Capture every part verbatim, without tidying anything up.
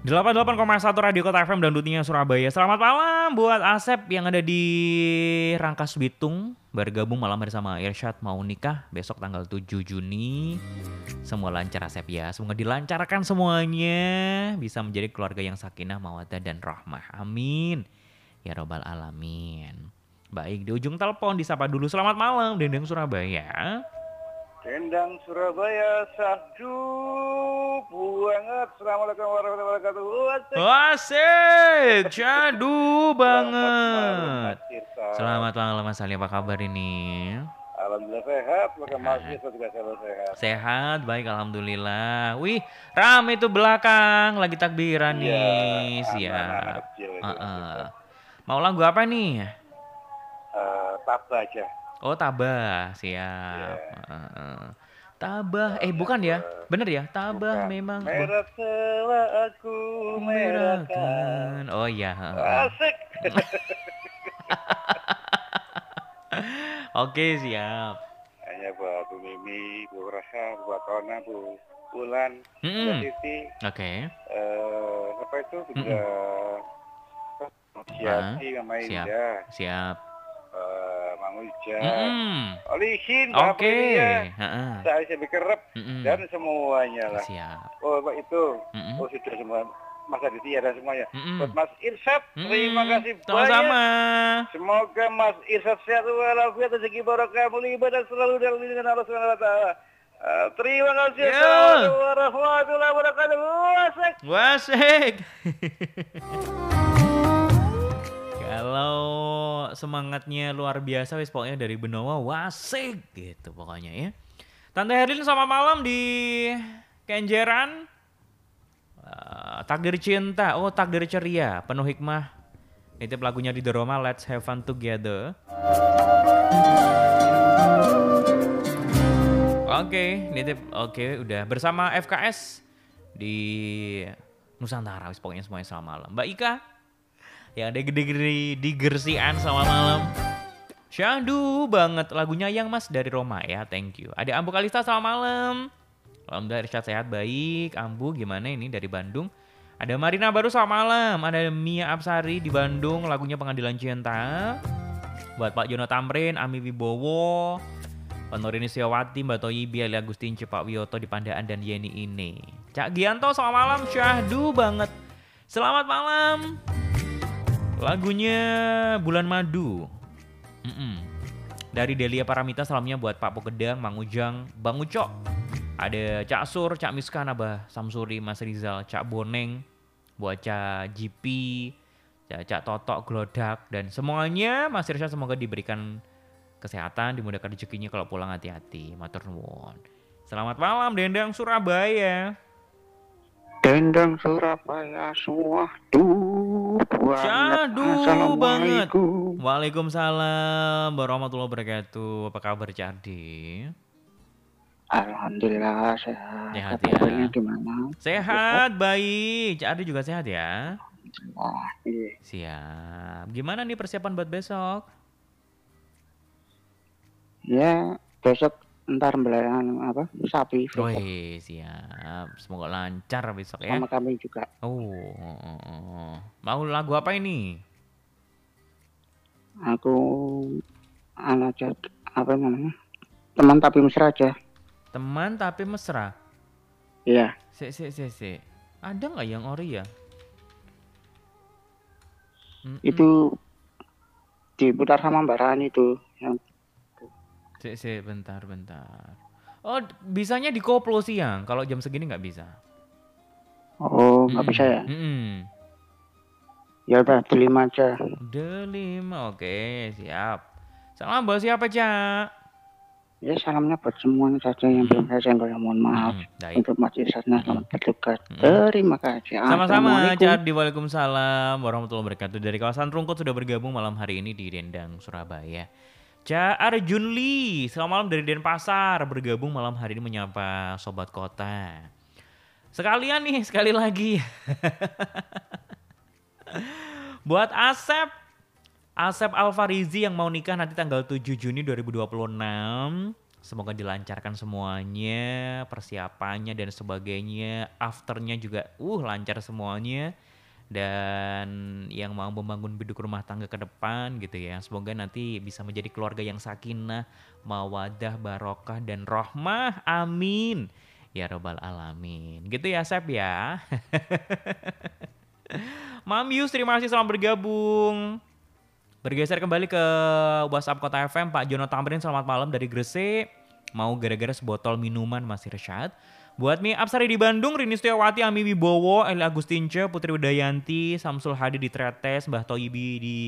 delapan puluh delapan koma satu Radio Kota F M dan Dutinya Surabaya. Selamat malam buat Asep yang ada di Rangkas Bitung. Bergabung malam bersama Irsyad mau nikah besok tanggal tujuh Juni. Semua lancar Asep ya. Semoga dilancarkan semuanya. Bisa menjadi keluarga yang sakinah, mawaddah dan rahmah. Amin. Ya robbal alamin. Baik, di ujung telepon disapa dulu. Selamat malam Dendeng Surabaya. Dendang Surabaya sahdu banget. Assalamualaikum warahmatullahi wabarakatuh. Wasik, syadu banget. Selamat malam Mas Ali, apa kabar ini? Alhamdulillah sehat, maka Mas Irsa juga sehat. Sehat, baik alhamdulillah. Wih, rame itu belakang, lagi takbiran nih, siap. Uh -uh. Mau lagu apa nih? Uh, Tabah aja. Oh Tabah, siap. Yeah. Uh, Tabah, eh bukan ya? Bener ya? Tabah bukan. Memang. Merah telah aku merahkan. Oh iya. Asik. Oke siap. Hanya buat Bu Mimi, Bu Raha, buat Tona, Bu Ulan, mm -hmm. Bu Siti. Oke. Okay. Uh, apa itu juga? Siati sama Indah. Siap. Siap. Uh, Mang Uja, mm. Olihin, oke, okay. saya saya kerep mm -mm. dan semuanya lah. Siap. Oh Pak itu, mm -mm. oh sudah semua, Mas Aditya dan semuanya. Mm -mm. Buat Mas Irsyad, mm -mm. terima kasih Sama-sama. banyak. Semoga Mas Irsyad sehat walafiat, rezeki barokah, mulia ibadah selalu dalam lindungan Allah Subhanahu Wa Taala. Uh, terima kasih yeah. warahmatullahi wabarakatuh. Wasik. Wasik. Kalau semangatnya luar biasa wis pokoknya dari Benoa wasik gitu pokoknya ya. Tante Herlin sama malam di Kenjeran. Uh, takdir cinta, oh takdir ceria, penuh hikmah. Nitip lagunya di The Roma, Let's Have Fun Together. Oke, okay, nitip oke okay, udah bersama F K S di Nusantara wis pokoknya semuanya selamat malam. Mbak Ika yang ada gede-gede di Gersian sama malam. Syahdu banget lagunya yang Mas dari Roma ya, thank you. Ada Ambu Kalista sama malam. Alhamdulillah Irsyad sehat baik. Ambu gimana ini dari Bandung? Ada Marina baru sama malam. Ada Mia Absari di Bandung lagunya Pengadilan Cinta. Buat Pak Jono Tamrin, Ami Wibowo, Honorini Siawati, Mbak Toyi, Biali Agustin, Cepak Wiyoto di Pandaan dan Yeni ini. Cak Gianto sama malam, syahdu banget. Selamat malam. Lagunya Bulan Madu. Mm-mm. Dari Delia Paramita salamnya buat Pak Pogedang, Mang Ujang, Bang Ucok. Ada Cak Sur, Cak Miskan, Abah Samsuri, Mas Rizal, Cak Boneng, buat Cak G P, Cak, Cak Totok, Glodak, dan semuanya Mas Irsyad semoga diberikan kesehatan, dimudahkan rezekinya kalau pulang hati-hati. Matur nuwun. Selamat malam Dendang Surabaya. Dendang Surabaya suahdu syahdu banget. Waalaikumsalam warahmatullahi wabarakatuh. Apa kabar Cadi? Alhamdulillah sehat. Sehat ya. Gimana? Sehat, baik. Cadi juga sehat ya? Wah, iya. Siap. Gimana nih persiapan buat besok? Ya, besok ntar belayan apa sapi. Woi siap, semoga lancar besok ya. Sama kami juga. Oh, mau lagu apa ini? Aku anak apa namanya? Teman tapi mesra aja. Teman tapi mesra. Iya. Si si si si. Ada nggak yang ori ya? Itu diputar sama Mbak Rani tuh yang. Si, si, bentar, bentar. Oh, bisanya di koplo siang. Kalau jam segini nggak bisa. Oh, nggak mm-mm. bisa ya? Mm-mm. Ya udah, delima aja. Delima, oke, siap. Salam buat siapa, Cak? Ya, salamnya buat semuanya saja yang belum saya senggol. Mohon maaf. Mm-mm. Untuk Mas Irsyadnya selamat bertugas. Mm-mm. Terima kasih. Sama-sama, Cak. Waalaikumsalam warahmatullahi wabarakatuh. Dari kawasan Rungkut sudah bergabung malam hari ini di Dendang Surabaya. Cak Arjun Lee, selamat malam dari Denpasar, bergabung malam hari ini menyapa Sobat Kota. Sekalian nih, sekali lagi. Buat Asep, Asep Alfarizi yang mau nikah nanti tanggal tujuh Juni dua ribu dua puluh enam. Semoga dilancarkan semuanya, persiapannya dan sebagainya, afternya juga uh lancar semuanya. Dan yang mau membangun biduk rumah tangga ke depan gitu ya, semoga nanti bisa menjadi keluarga yang sakinah, mawadah, barokah dan rahmah, amin ya robbal alamin. Gitu ya Sep ya. Mam Yus, terima kasih selamat bergabung. Bergeser kembali ke WhatsApp Kota F M, Pak Jono Tamrin selamat malam dari Gresik. Mau gara-gara sebotol minuman Mas Irsyad. Buat Mi Apsari di Bandung, Rini Setiawati, Ami Wibowo, Eli Agustince, Putri Widayanti, Samsul Hadi di Tretes, Mbah Toyibi di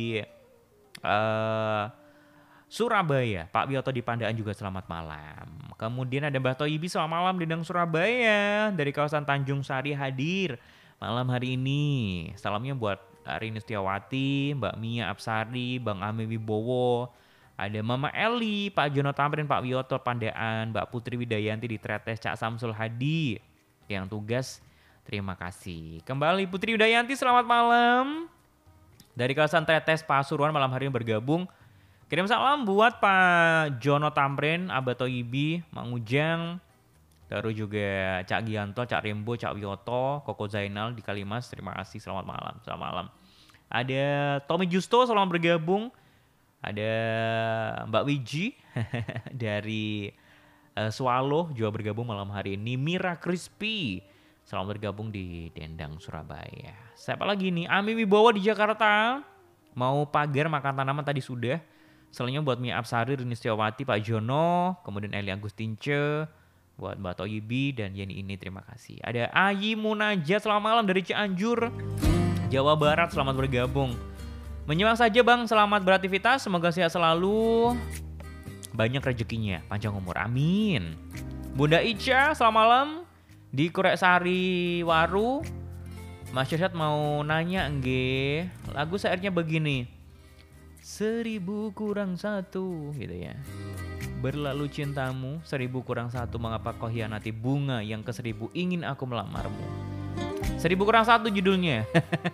uh, Surabaya, Pak Wiyoto di Pandaan juga selamat malam. Kemudian ada Mbah Toyibi selamat malam di Dang Surabaya, dari kawasan Tanjung Sari hadir malam hari ini. Salamnya buat Rini Setiawati, Mbak Mia Apsari, Bang Ami Wibowo, ada Mama Eli, Pak Jono Tamrin, Pak Wiyoto Pandaan, Mbak Putri Widayanti di Tretes, Cak Samsul Hadi yang tugas. Terima kasih. Kembali Putri Widayanti selamat malam. Dari kawasan Tretes Pasuruan malam hari ini bergabung. Kirim salam buat Pak Jono Tamrin, Abah Toyibi, Mang Ujang, terus juga Cak Gianto, Cak Rembo, Cak Wiyoto, Koko Zainal di Kalimas. Terima kasih, selamat malam. Selamat malam. Ada Tommy Justo selamat bergabung. Ada Mbak Wiji dari uh, Swallow juga bergabung malam hari ini. Mira Crispy selamat bergabung di Dendang Surabaya. Siapa lagi nih? Ami Wibowo di Jakarta. Mau pagar makan tanaman tadi sudah. Selanjutnya buat Mia Apsari, Rini Setiawati, Pak Jono, kemudian Eli Agustince, buat Mbak Toyibi dan Yeni ini terima kasih. Ada Ayi Munajat selamat malam dari Cianjur, Jawa Barat selamat bergabung. Menyimak saja Bang, selamat beraktivitas, semoga sehat selalu, banyak rezekinya, panjang umur, amin. Bunda Ica, selamat malam di Kurek Sari Waru. Mas Irsyad mau nanya nge, lagu syairnya begini, seribu kurang satu gitu ya. Berlalu cintamu, seribu kurang satu, mengapa kau hianati bunga yang ke seribu ingin aku melamarmu. Seribu kurang satu judulnya.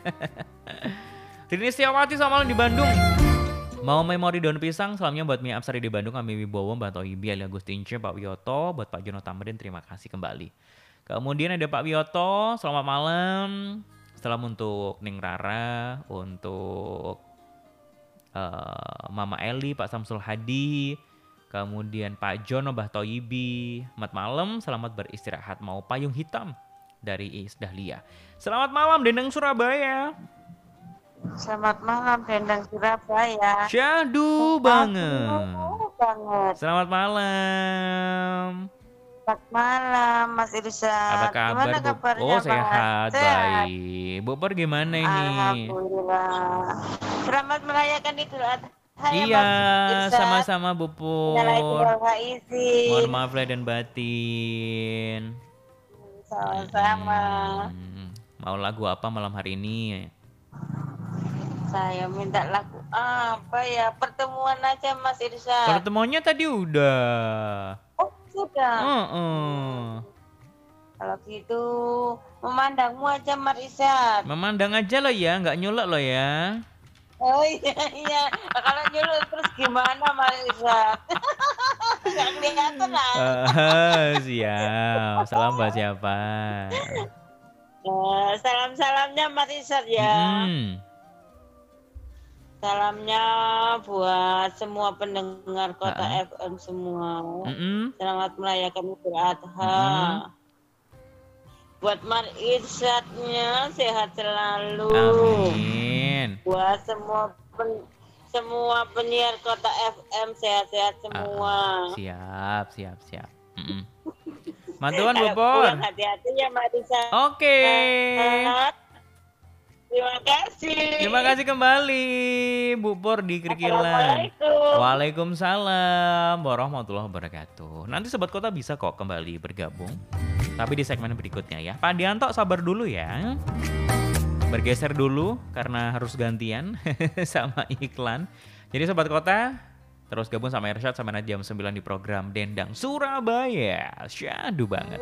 Rini Setiawati sama malam di Bandung. Mau memori daun pisang, salamnya buat Mia Apsari di Bandung, Ami Wibowo, Mbak Toyibi, Eli Agustince, Pak Wiyoto, buat Pak Jono Tamrin, terima kasih kembali. Kemudian ada Pak Wiyoto, selamat malam. Salam untuk Ning Rara, untuk uh, Mama Eli, Pak Samsul Hadi, kemudian Pak Jono, Mbah Toyibi. Selamat malam, selamat beristirahat. Mau payung hitam dari Iis Dahlia. Selamat malam Dendang Surabaya. Selamat malam Dendang Surabaya. Syahdu banget. banget. Selamat malam. Selamat malam Mas Irsyad. Apa kabar? Gimana Bu? kabarnya, Oh sehat, Mas? baik. Bu Pur gimana ini? Alhamdulillah. Selamat merayakan Idul Adha. Iya, sama-sama Bu Pur. Mohon maaf lahir dan batin. Sama-sama. Hmm, mau lagu apa malam hari ini? Saya minta lagu apa ya? Pertemuan aja Mas Irsyad. Pertemuannya tadi udah. Oh sudah. Uh-uh. Kalau gitu memandangmu aja Mas Irsyad. Memandang aja lo ya, nggak nyulek lo ya. Oh iya iya. Kalau nyulut terus gimana Mas Irsyad? Nggak kelihatan lah. Uh, siap. Salam buat siapa? Uh, salam-salamnya Mas Irsyad ya. Hmm. Salamnya buat semua pendengar Kota uh-uh. F M semua. Mm-mm. Selamat merayakan Idul Adha. Mm-mm. Buat Mas Irsyadnya sehat selalu. Amin. Buat semua pen, semua penyiar Kota F M sehat-sehat semua. Uh, siap, siap, siap. Mm-mm. Mantuan Bu Kalau Pur. pulang hati-hati ya Mas Irsyad. Oke. Terima kasih. Terima kasih kembali Bu Pur di Krikilan. Assalamualaikum. Waalaikumsalam warahmatullahi wabarakatuh. Nanti Sobat Kota bisa kok kembali bergabung, tapi di segmen berikutnya ya. Pak Dianto sabar dulu ya. Bergeser dulu karena harus gantian sama iklan. Jadi Sobat Kota terus gabung sama Irsyad sampai nanti jam sembilan di program Dendang Surabaya. Syahdu banget.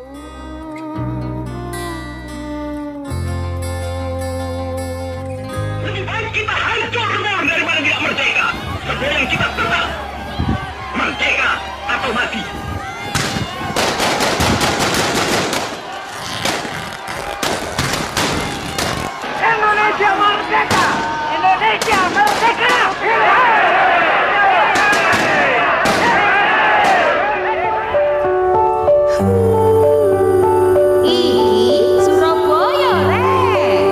Lebih baik kita hancur semua daripada tidak merdeka. Sebelum kita tetap merdeka atau mati. Indonesia merdeka! Indonesia merdeka! Iki Surabaya rek.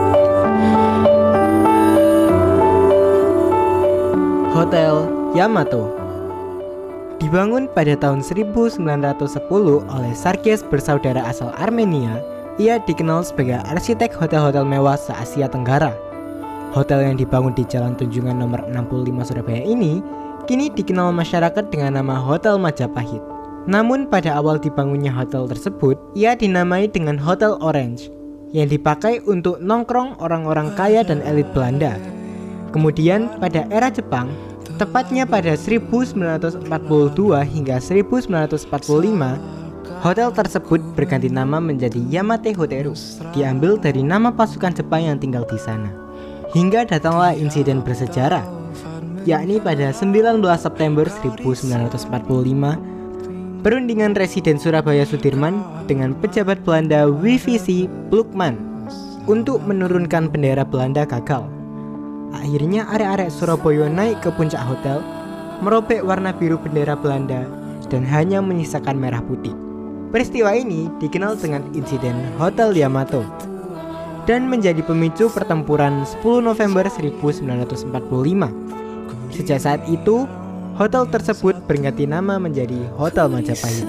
Hotel Yamato dibangun pada tahun seribu sembilan ratus sepuluh oleh Sarkis bersaudara asal Armenia. Ia dikenal sebagai arsitek hotel-hotel mewah se-Asia Tenggara. Hotel yang dibangun di Jalan Tunjungan nomor enam puluh lima Surabaya ini kini dikenal masyarakat dengan nama Hotel Majapahit. Namun pada awal dibangunnya hotel tersebut, ia dinamai dengan Hotel Orange yang dipakai untuk nongkrong orang-orang kaya dan elit Belanda. Kemudian pada era Jepang, tepatnya pada seribu sembilan ratus empat puluh dua hingga seribu sembilan ratus empat puluh lima, hotel tersebut berganti nama menjadi Yamate Hoteru, diambil dari nama pasukan Jepang yang tinggal di sana. Hingga datanglah insiden bersejarah, yakni pada sembilan belas September seribu sembilan ratus empat puluh lima, perundingan Residen Surabaya Sudirman dengan pejabat Belanda W V C Plukman untuk menurunkan bendera Belanda gagal. Akhirnya arek-arek Surabaya naik ke puncak hotel, merobek warna biru bendera Belanda dan hanya menyisakan merah putih. Peristiwa ini dikenal dengan insiden Hotel Yamato dan menjadi pemicu pertempuran sepuluh November seribu sembilan ratus empat puluh lima. Sejak saat itu, hotel tersebut berganti nama menjadi Hotel Majapahit.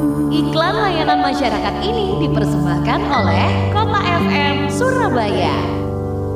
Iklan layanan masyarakat ini dipersembahkan oleh Kota F M Surabaya.